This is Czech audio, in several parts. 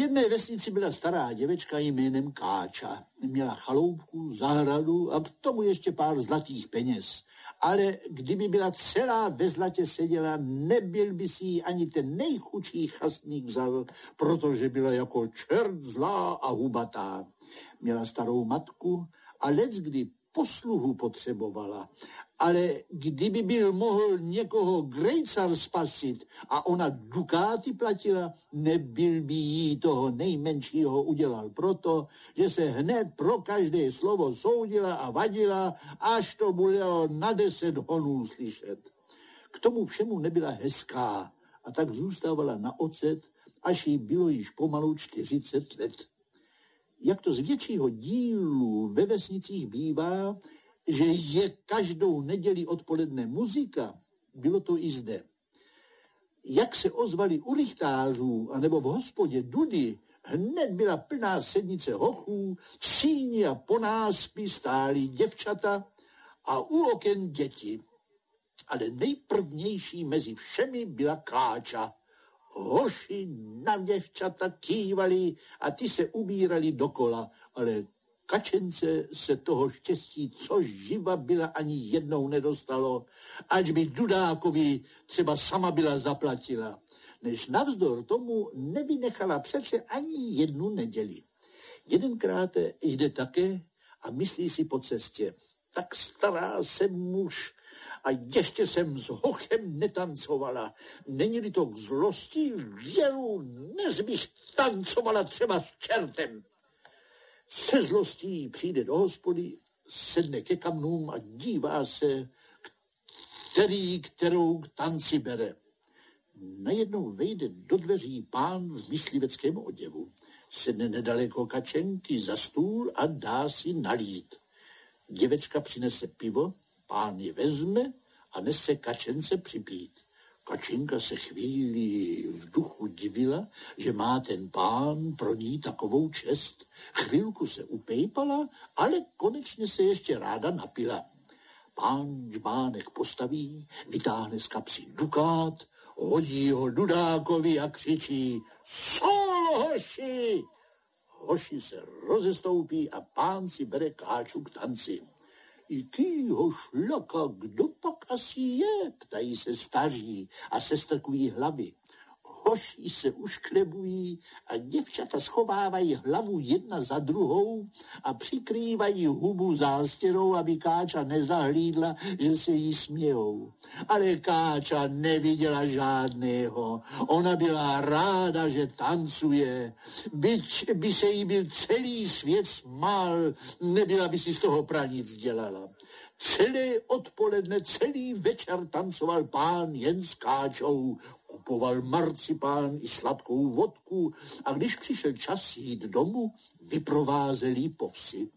jedné vesnici byla stará děvečka jménem Káča. Měla chaloupku, zahradu a k tomu ještě pár zlatých peněz. Ale kdyby byla celá ve zlatě seděla, nebyl by si ji ani ten nejchudší chastník vzal, protože byla jako čert zlá a hubatá. Měla starou matku a leckdy posluhu potřebovala. Ale kdyby byl mohl někoho grejcar spasit a ona dukáty platila, nebyl by jí toho nejmenšího udělal proto, že se hned pro každé slovo soudila a vadila, až to bylo na 10 honů slyšet. K tomu všemu nebyla hezká a tak zůstávala na ocet, až jí bylo již pomalu 40 let. Jak to z většího dílu ve vesnicích bývá, že je každou neděli odpoledne muzika, bylo to i zde. Jak se ozvali u lichtářů anebo v hospodě dudy, hned byla plná sednice hochů, v síni a po náspí stály děvčata a u oken děti. Ale nejprvnější mezi všemi byla Káča. Hoši na děvčata kývali a ty se ubírali dokola, ale Kačence se toho štěstí, co živa byla, ani jednou nedostalo, ať by Dudákovi třeba sama byla zaplatila, než navzdor tomu nevynechala přece ani jednu neděli. Jedenkrát jde také a myslí si po cestě, tak stará jsem muž a ještě jsem s hochem netancovala. Není-li to k zlosti, věru, nezbych tancovala třeba s čertem. Se zlostí přijde do hospody, sedne ke kamnům a dívá se, kterou k tanci bere. Najednou vejde do dveří pán v mysliveckém oděvu. Sedne nedaleko Kačenky za stůl a dá si nalít. Děvečka přinese pivo, pán je vezme a nese Kačence připít. Kačenka se chvíli v duchu divila, že má ten pán pro ní takovou čest. Chvilku se upejpala, ale konečně se ještě ráda napila. Pán džbánek postaví, vytáhne z kapsy dukát, hodí ho Dudákovi a křičí: Solo, hoši! Hoši se rozestoupí a pán si bere Káču k tanci. Jakýho šlaka, kdo pak asi je, ptají se staří a sestrkují hlavy. Hoši se ušklebují a děvčata schovávají hlavu jedna za druhou a přikrývají hubu zástěrou, aby Káča nezahlídla, že se jí smějou. Ale Káča neviděla žádného. Ona byla ráda, že tancuje. Byť by se jí byl celý svět smál, nebyla by si z toho pranic dělala. Celé odpoledne, celý večer tancoval pán jen s Káčou, kupoval marcipán i sladkou vodku a když přišel čas jít domů, vyprovázeli po vsi.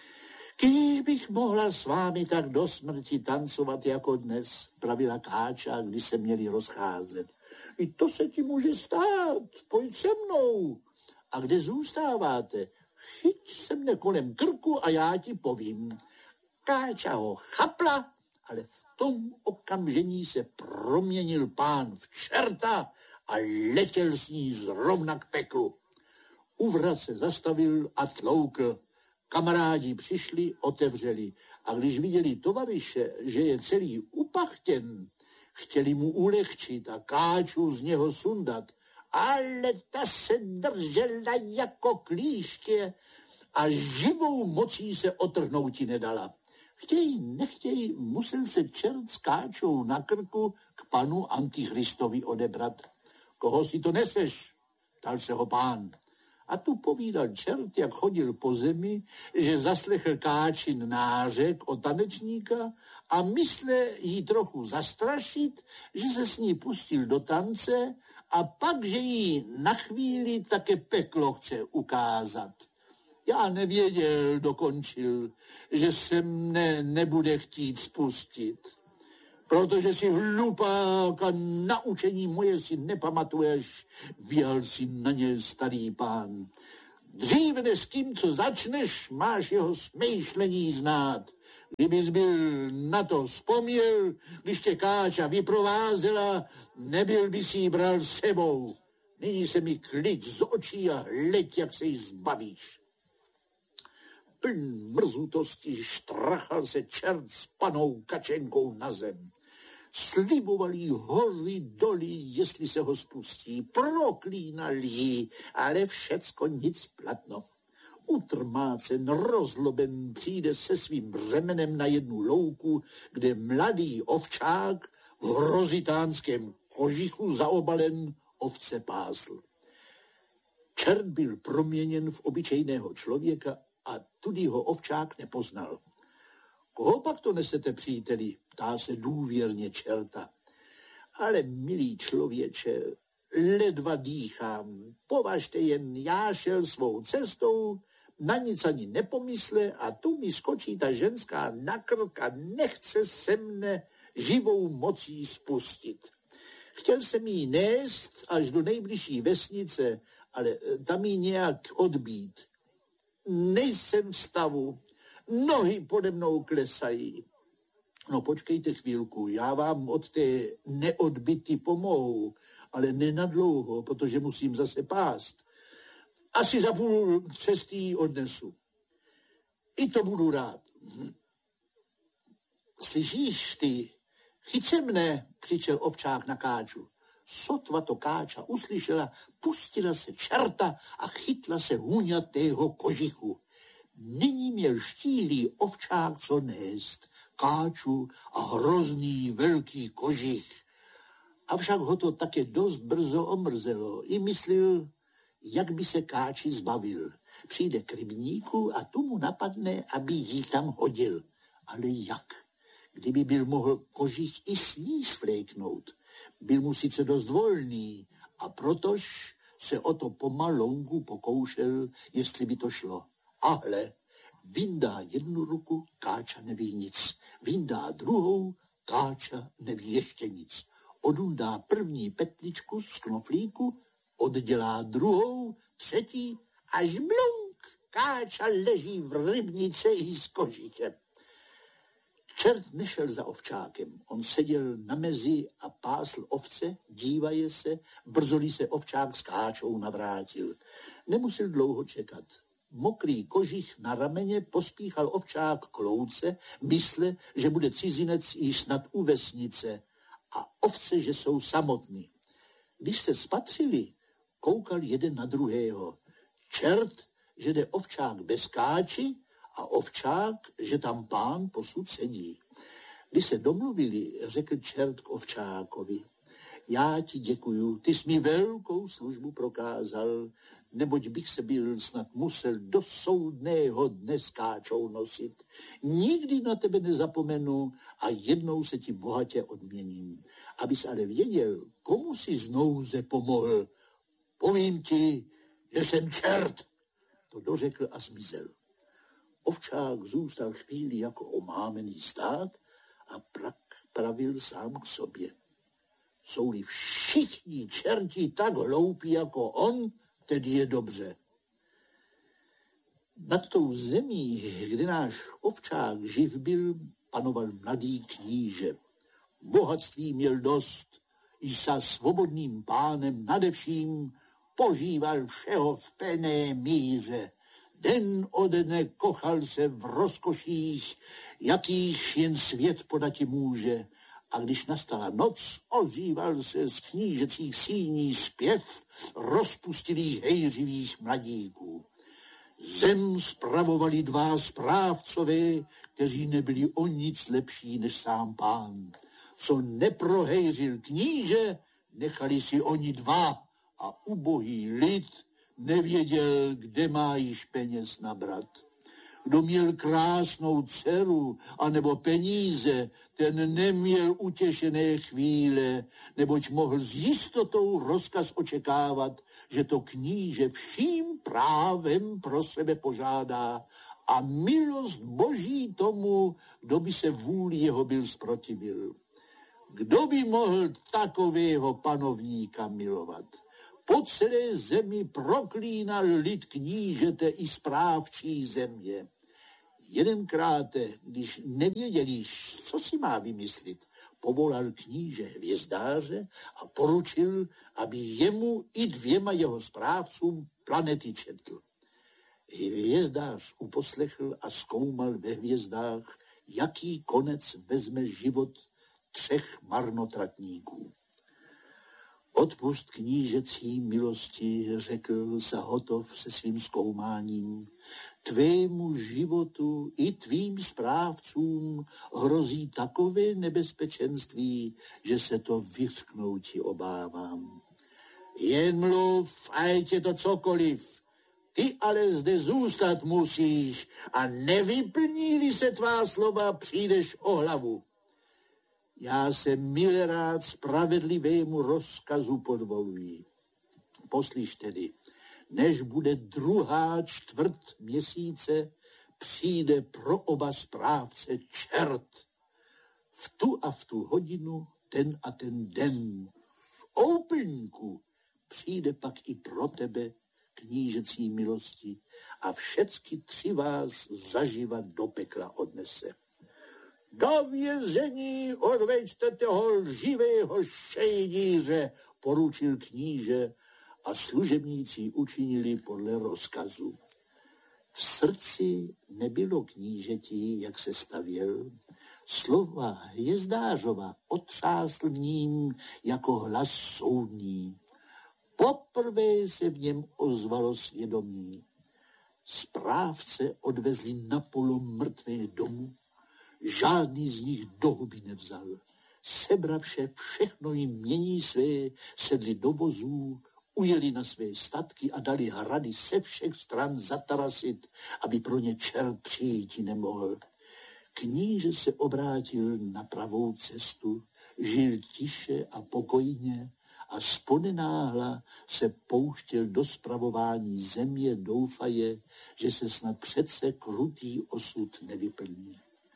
Když bych mohla s vámi tak do smrti tancovat jako dnes, pravila Káča, když se měli rozcházet. I to se ti může stát, pojď se mnou. A kde zůstáváte? Chyť se mne kolem krku a já ti povím. Káča ho chapla, ale v tom okamžení se proměnil pán v čerta a letěl s ní zrovna k peklu. U vrat se zastavil a tloukl. Kamarádi přišli, otevřeli a když viděli tovaryše, že je celý upachtěn, chtěli mu ulehčit a Káču z něho sundat, ale ta se držela jako klíště a živou mocí se otrhnouti nedala. Chtějí, nechtějí, musel se čert s Káčou na krku k panu Antichristovi odebrat. Koho si to neseš? Ptal se ho pán. A tu povídal čert, jak chodil po zemi, že zaslechl Káčin nářek o tanečníka a mysle jí trochu zastrašit, že se s ní pustil do tance a pak, že jí na chvíli také peklo chce ukázat. Já nevěděl, dokončil, že se mne nebude chtít spustit, protože si hlupák a na učení moje si nepamatuješ, vyjal si na ně starý pán. Dříve než s tím, co začneš, máš jeho smýšlení znát. Kdybys byl na to vzpomněl, když tě Káča vyprovázela, nebyl by si ji bral s sebou. Nyní se mi klid z očí a hleď, jak se jí zbavíš. Pln mrzutosti štrachal se čert s panou Kačenkou na zem. Sliboval jí hory doly, jestli se ho spustí. Proklínal jí, ale všecko nic platno. Utrmácen, rozloben, přijde se svým břemenem na jednu louku, kde mladý ovčák v hrozitánském kožichu zaobalen ovce pásl. Čert byl proměněn v obyčejného člověka a tudy ho ovčák nepoznal. Koho pak to nesete, příteli? Ptá se důvěrně čerta. Ale, milý člověče, ledva dýchám. Považte jen, já šel svou cestou, na nic ani nepomysle a tu mi skočí ta ženská na krk a nechce se mne živou mocí spustit. Chtěl jsem jí nést až do nejbližší vesnice, ale tam jí nějak odbít. Nejsem v stavu, nohy pode mnou klesají. No počkejte chvílku, já vám od té neodbyty pomohu, ale nenadlouho, protože musím zase pást. Asi za půl cesty ji odnesu. I to budu rád. Slyšíš ty? Chyť se mne, křičel ovčák na Káču. Sotva to Káča uslyšela, pustila se čerta a chytla se hůňatého kožichu. Nyní měl štíhlý ovčák co nést, Káču a hrozný velký kožich. Avšak ho to také dost brzo omrzelo. I myslel, jak by se Káči zbavil. Přijde k rybníku a tu mu napadne, aby jí tam hodil. Ale jak? Kdyby byl mohl kožich i s ní svléknout. Byl mu sice dost volný a protož se o to pomalonku pokoušel, jestli by to šlo. Ale vyndá jednu ruku, Káča neví nic. Vyndá druhou, Káča neví ještě nic. Odundá první petličku z knoflíku, oddělá druhou, třetí, až blunk, Káča leží v rybnici i s kožichem. Čert nešel za ovčákem, on seděl na mezi a pásl ovce, dívaje se, brzoli se ovčák s Káčou navrátil. Nemusel dlouho čekat. Mokrý kožich na rameně pospíchal ovčák k louce, mysle, že bude cizinec již snad u vesnice a ovce, že jsou samotní. Když se spatřili, koukal jeden na druhého. Čert, že jde ovčák bez Káči a ovčák, že tam pán posud sedí. Když se domluvili, řekl čert k ovčákovi. Já ti děkuju, ty jsi mi velkou službu prokázal, neboť bych se byl snad musel do soudného dne s Káčou nosit. Nikdy na tebe nezapomenu a jednou se ti bohatě odměním. Abys ale věděl, komu si z nouze pomohl. Povím ti, že jsem čert. To dořekl a zmizel. Ovčák zůstal chvíli jako omámený stát a pravil sám k sobě. Jsou-li všichni čerti tak hloupí jako on, tedy je dobře. Nad tou zemí, kde náš ovčák živ byl, panoval mladý kníže. Bohatství měl dost, i sa svobodným pánem nadevším požíval všeho v plné míře. Den ode dne kochal se v rozkoších, jakých jen svět podati může. A když nastala noc, ozýval se z knížecích síní zpěv rozpustilých hejřivých mladíků. Zem spravovali dva správcové, kteří nebyli o nic lepší než sám pán. Co neprohejřil kníže, nechali si oni dva a ubohý lid nevěděl, kde má již peněz nabrat. Kdo měl krásnou dceru anebo peníze, ten neměl utěšené chvíle, neboť mohl s jistotou rozkaz očekávat, že to kníže vším právem pro sebe požádá a milost Boží tomu, kdo by se vůli jeho byl zprotivil. Kdo by mohl takového panovníka milovat? Po celé zemi proklínal lid knížete i správčí země. Jedenkrát, když nevědělíš, co si má vymyslit, povolal kníže hvězdáře a poručil, aby jemu i 2 jeho správcům planety četl. Hvězdář uposlechl a zkoumal ve hvězdách, jaký konec vezme život 3 marnotratníků. Odpust knížecí milosti, řekl Sahotov se svým zkoumáním. Tvému životu i tvým správcům hrozí takové nebezpečenství, že se to vyřknouti obávám. Jen mluv, ať je to cokoliv. Ty ale zde zůstat musíš a nevyplní-li se tvá slova, přijdeš o hlavu. Já se milerád spravedlivému rozkazu podvoluji. Poslyš tedy, než bude 2. čtvrt měsíce, přijde pro oba správce čert. V tu a v tu hodinu, ten a ten den, v úplňku, přijde pak i pro tebe knížecí milosti a všecky 3 vás zaživa do pekla odnese. Do vězení odveďte toho lživého šejdíře, poručil kníže a služebníci učinili podle rozkazu. V srdci nebylo knížeti, jak se stavěl. Slova hvězdářova otřásl v ním jako hlas soudní. Poprvé se v něm ozvalo svědomí. Správce odvezli napolo mrtvé domu, žádný z nich do huby nevzal. Sebravše všechno jim mění své, sedli do vozů, ujeli na své statky a dali hrady se všech stran zatarasit, aby pro ně čert přijíti nemohl. Kníže se obrátil na pravou cestu, žil tiše a pokojně a sponenáhla se pouštěl do spravování země, doufaje, že se snad přece krutý osud nevyplní.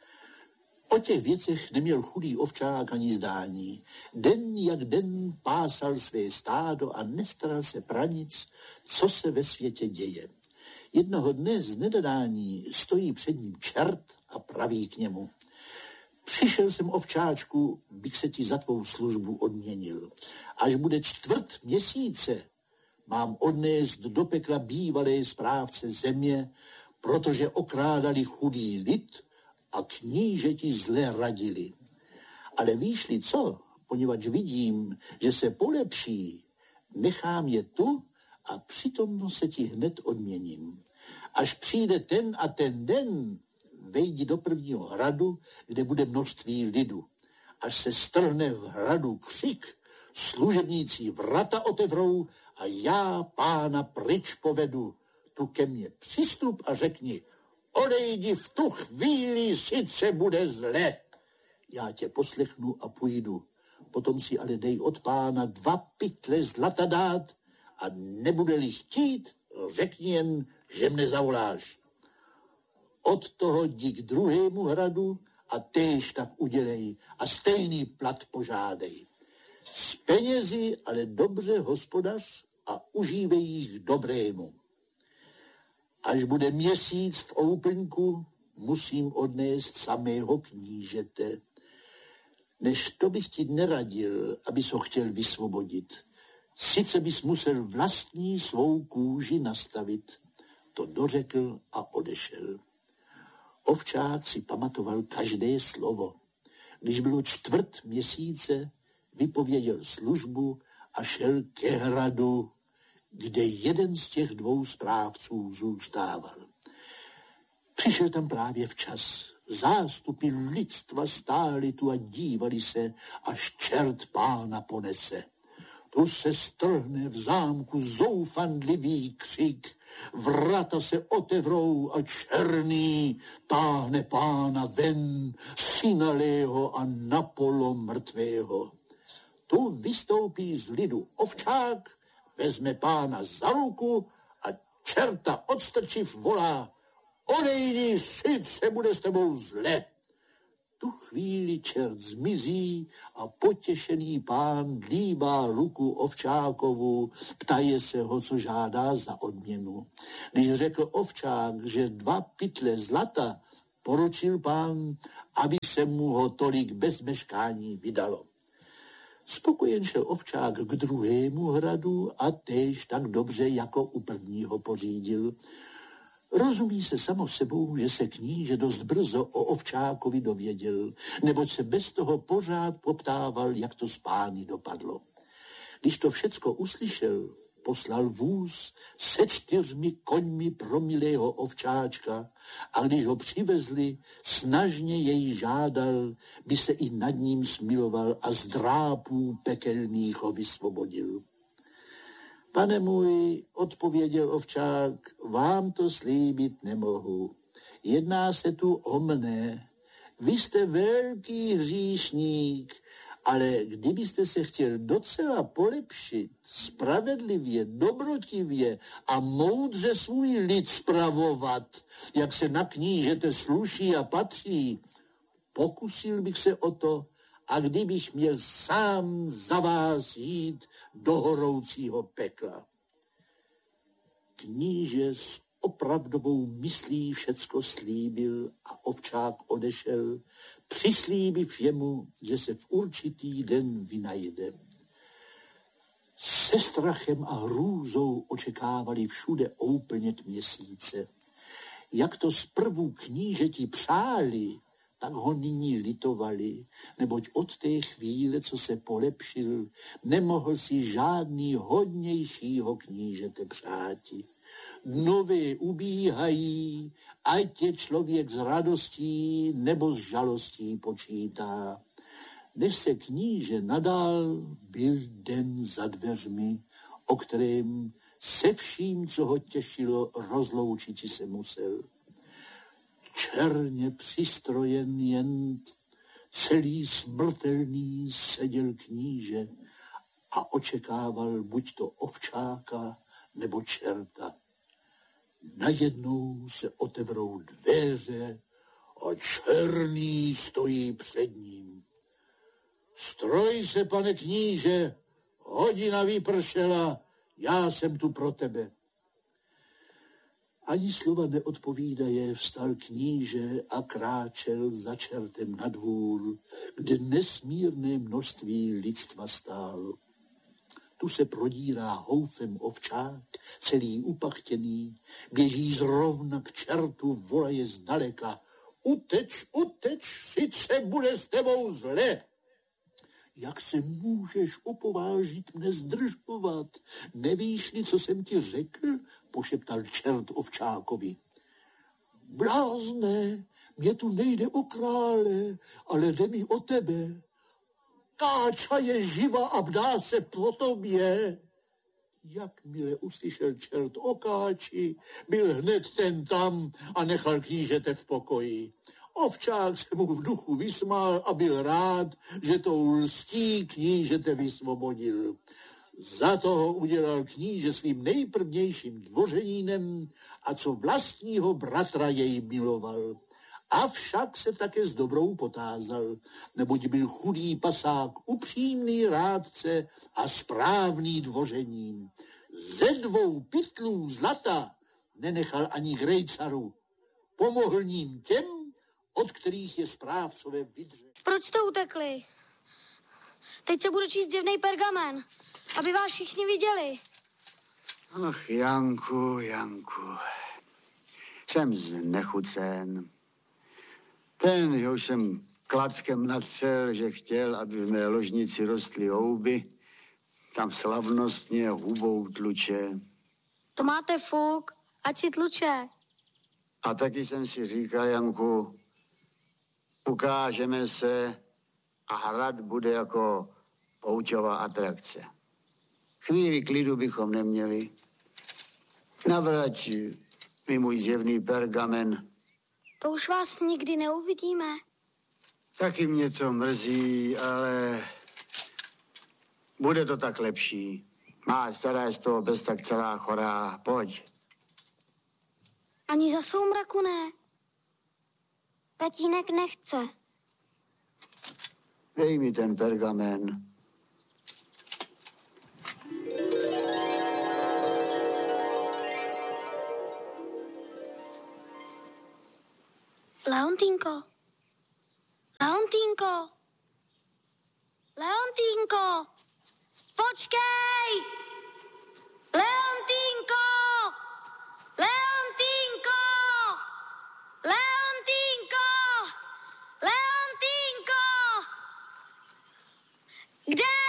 O těch věcech neměl chudý ovčák ani zdání. Den jak den pásal své stádo a nestaral se pra nic, co se ve světě děje. Jednoho dne z nedadání stojí před ním čert a praví k němu. Přišel jsem, ovčáčku, bych se ti za tvou službu odměnil. Až bude 4 měsíce, mám odnést do pekla bývalé správce země, protože okrádali chudý lid a knížeti zle radili. Ale víš-li co, poněvadž vidím, že se polepší, nechám je tu a přitom se ti hned odměním. Až přijde ten a ten den, vejdi do prvního hradu, kde bude množství lidu. Až se strhne v hradu křik, služebníci vrata otevřou a já pána pryč povedu. Tu ke mně přistup a řekni, odejdi v tu chvíli, sice bude zle. Já tě poslechnu a půjdu. Potom si ale dej od pána 2 pytle zlata dát a nebude-li chtít, řekni jen, že mne zavoláš. Od toho jdi k druhému hradu a též tak udělej a stejný plat požádej. S penězi ale dobře hospodař a užívej jich dobrému. Až bude měsíc v úplňku, musím odnést samého knížete. Než to bych ti neradil, abys ho chtěl vysvobodit. Sice bys musel vlastní svou kůži nastavit. To dořekl a odešel. Ovčák si pamatoval každé slovo. Když bylo 4 měsíce, vypověděl službu a šel ke hradu, kde jeden z těch 2 správců zůstával. Přišel tam právě včas. Zástupy lidstva stály tu a dívali se, až čert pána ponese. Tu se strhne v zámku zoufandlivý křik, vrata se otevřou a černý táhne pána ven, synalého a napolo mrtvého. Tu vystoupí z lidu ovčák, vezme pána za ruku a čerta odstrčiv volá, odejdi, sice bude s tebou zle. Tu chvíli čert zmizí a potěšený pán líbá ruku ovčákovu, ptaje se ho, co žádá za odměnu. Když řekl ovčák, že 2 pytle zlata, poručil pán, aby se mu ho tolik bez meškání vydalo. Spokojen šel ovčák k druhému hradu a též tak dobře jako u prvního pořídil. Rozumí se samo sebou, že se kníže dost brzo o ovčákovi dověděl, neboť se bez toho pořád poptával, jak to s pány dopadlo. Když to všecko uslyšel, poslal vůz se 4 koňmi pro milého ovčáčka a když ho přivezli, snažně jej žádal, by se i nad ním smiloval a z drápů pekelných ho vysvobodil. Pane můj, odpověděl ovčák, vám to slíbit nemohu. Jedná se tu o mne. Vy jste velký hříšník, ale kdybyste se chtěl docela polepšit, spravedlivě, dobrotivě a moudře svůj lid spravovat, jak se na knížete sluší a patří, pokusil bych se o to, a kdybych měl sám za vás jít do horoucího pekla. Kníže s opravdovou myslí všecko slíbil a ovčák odešel, přislíbiv jemu, že se v určitý den vynajde. Se strachem a hrůzou očekávali všude úplněk měsíce. Jak to zprvu knížeti přáli, tak ho nyní litovali, neboť od té chvíle, co se polepšil, nemohl si žádný hodnějšího knížete přáti. Dnové ubíhají, ať je člověk s radostí nebo s žalostí počítá. Než se kníže nadál, byl den za dveřmi, o kterém se vším, co ho těšilo, rozloučiti se musel. Černě přistrojen jen celý smrtelný seděl kníže a očekával buď to ovčáka nebo čerta. Najednou se otevřou dveře a černý stojí před ním. Stroj se, pane kníže, hodina vypršela, já jsem tu pro tebe. Ani slova neodpovídaje, vstal kníže a kráčel za čertem na dvůr, kde nesmírné množství lidstva stálo. Tu se prodírá houfem ovčák, celý upachtěný, běží zrovna k čertu, volaje zdaleka. Uteč, uteč, sice bude s tebou zle. Jak se můžeš opovážit mne zdržovat? Nevíš-li, co jsem ti řekl? Pošeptal čert ovčákovi. Blázne, mě tu nejde o krále, ale jde mi o tebe. Káča je živa a bdá se po tobě. Jakmile uslyšel čert o káči, byl hned ten tam a nechal knížete v pokoji. Ovčák se mu v duchu vysmál a byl rád, že tou lstí knížete vysvobodil. Za toho udělal kníže svým nejprvnějším dvořenínem a co vlastního bratra jej miloval. Avšak se také s dobrou potázal, neboť byl chudý pasák, upřímný rádce a správný dvořenín. Ze 2 pytlů zlata nenechal ani grejcaru. Pomohl ním těm, od kterých je správcové vydře. Proč jste utekli? Teď se bude číst děvnej pergamen, aby vás všichni viděli. Ach, Janku, jsem znechucen. Ten, jehož jsem klackem natřel, že chtěl, aby v mé ložnici rostly houby, tam slavnostně hubou tluče. To máte fuk, ať si tluče. A taky jsem si říkal, Janku, ukážeme se a hrad bude jako pouťová atrakce. Chvíli klidu bychom neměli. Navrať mi můj zjevný pergamen. To už vás nikdy neuvidíme. Taky mě to mrzí, ale bude to tak lepší. Má stará je z toho bez tak celá chorá. Pojď. Ani za soumraku ne. Tatínek nechce. Dej mi ten pergamen. Leontýnko, Leontýnko! Leontýnko! Počkej! Leontýnko! Leontýnko! Leontýnko! Leontýnko! Kde